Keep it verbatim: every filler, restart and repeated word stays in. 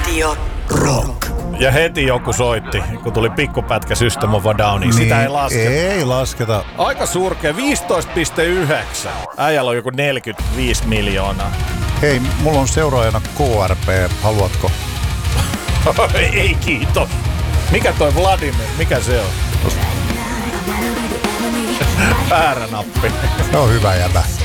Radio Rock. Ja heti joku soitti, kun tuli pikkupätkä System of a Downiin. Sitä Niin, ei lasketa. Ei lasketa. Aika surkea, viisitoista pilkku yhdeksän. Äijällä on joku neljäkymmentäviisi miljoonaa. Hei, mulla on seuraajana K R P, haluatko? Ei kiitos. Mikä toi Vladimir, mikä se on? Väärä nappi. Se on hyvä jäbä.